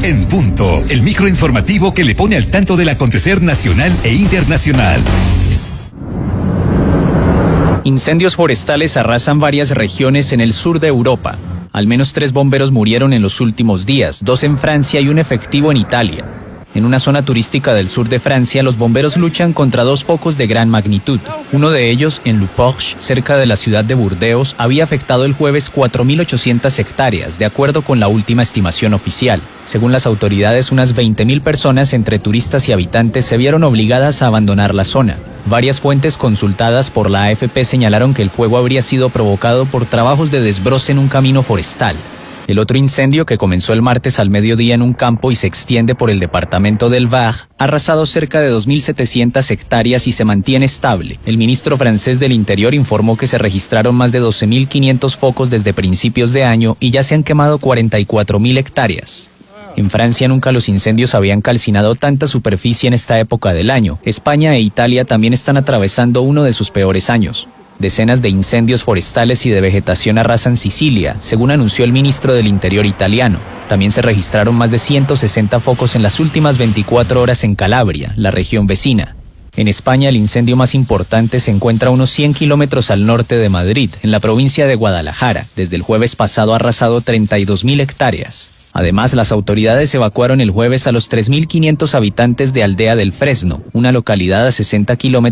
en punto. El microinformativo que le pone al tanto del acontecer nacional e internacional. Incendios forestales arrasan varias regiones en el sur de Europa. Al menos 3 bomberos murieron en los últimos días, 2 en Francia y un efectivo en Italia. En una zona turística del sur de Francia, los bomberos luchan contra 2 focos de gran magnitud. Uno de ellos, en Le Porche, cerca de la ciudad de Burdeos, había afectado el jueves 4.800 hectáreas, de acuerdo con la última estimación oficial. Según las autoridades, unas 20.000 personas, entre turistas y habitantes, se vieron obligadas a abandonar la zona. Varias fuentes consultadas por la AFP señalaron que el fuego habría sido provocado por trabajos de desbroce en un camino forestal. El otro incendio, que comenzó el martes al mediodía en un campo y se extiende por el departamento del Var, ha arrasado cerca de 2.700 hectáreas y se mantiene estable. El ministro francés del Interior informó que se registraron más de 12.500 focos desde principios de año y ya se han quemado 44.000 hectáreas. En Francia nunca los incendios habían calcinado tanta superficie en esta época del año. España e Italia también están atravesando uno de sus peores años. Decenas de incendios forestales y de vegetación arrasan Sicilia, según anunció el ministro del Interior italiano. También se registraron más de 160 focos en las últimas 24 horas en Calabria, la región vecina. En España, el incendio más importante se encuentra a unos 100 kilómetros al norte de Madrid, en la provincia de Guadalajara. Desde el jueves pasado ha arrasado 32.000 hectáreas. Además, las autoridades evacuaron el jueves a los 3.500 habitantes de Aldea del Fresno, una localidad a 60 kilómetros